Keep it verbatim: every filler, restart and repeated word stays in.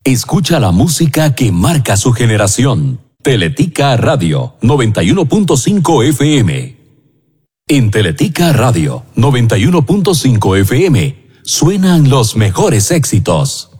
Escucha la música que marca su generación. Teletica Radio noventa y uno punto cinco F M. En Teletica Radio noventa y uno punto cinco F M suenan los mejores éxitos.